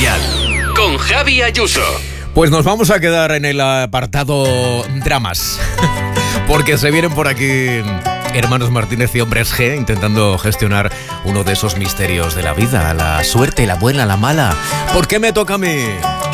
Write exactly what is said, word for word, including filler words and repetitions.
Dial, con Javi Ayuso. Pues nos vamos a quedar en el apartado dramas, porque se vienen por aquí hermanos Martínez y Hombres G intentando gestionar uno de esos misterios de la vida, la suerte, la buena, la mala. ¿Por qué me toca a mí?